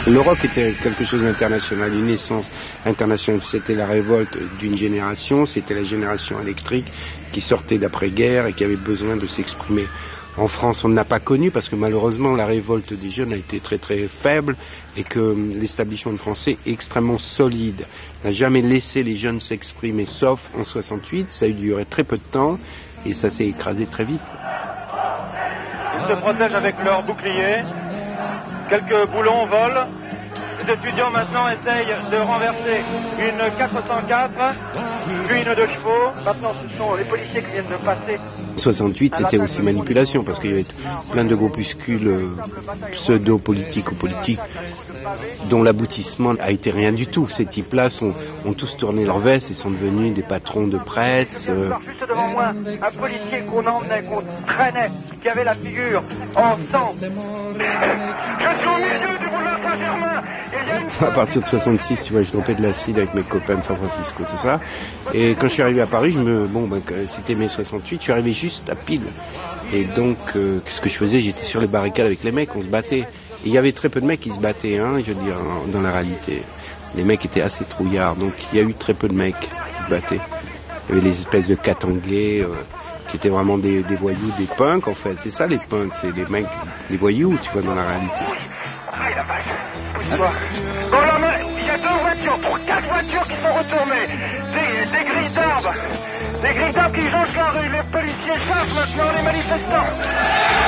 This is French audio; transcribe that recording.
Le rock était quelque chose d'international, une essence internationale. C'était la révolte d'une génération, c'était la génération électrique qui sortait d'après-guerre et qui avait besoin de s'exprimer. En France, on ne l'a pas connu parce que malheureusement la révolte des jeunes a été très très faible et que l'établissement français est extrêmement solide. N'a jamais laissé les jeunes s'exprimer, sauf en 68, ça a duré très peu de temps et ça s'est écrasé très vite. Ils se protègent avec leurs boucliers, quelques boulons volent. Les étudiants maintenant essayent de renverser une 404, puis une 2 chevaux. Maintenant ce sont les policiers qui viennent de passer. 68, c'était aussi manipulation parce qu'il y avait plein de groupuscules pseudo-politiques ou politiques dont l'aboutissement a été rien du tout. Ces types-là ont tous tourné leur veste et sont devenus des patrons de presse. Juste devant moi, un policier qu'on emmenait, qu'on traînait, qui avait la figure en sang. Je suis au milieu du boulevard Saint-Germain. À partir de 66, tu vois, je dopais de l'acide avec mes copains de San Francisco, tout ça. Et quand je suis arrivé à Paris, c'était mai 68, je suis arrivé juste à pile. Et donc, ce que je faisais, j'étais sur les barricades avec les mecs, on se battait. Et il y avait très peu de mecs qui se battaient, je veux dire, dans la réalité. Les mecs étaient assez trouillards, donc il y a eu très peu de mecs qui se battaient. Il y avait les espèces de catanguais, qui étaient vraiment des voyous, des punks en fait. C'est ça les punks, c'est les mecs, les voyous, tu vois, dans la réalité. Bon là, il y a 2 voitures, 4 voitures qui sont retournées. Des grilles d'arbres. Des grilles d'arbres qui jonchent la rue. Les policiers chassent maintenant les manifestants.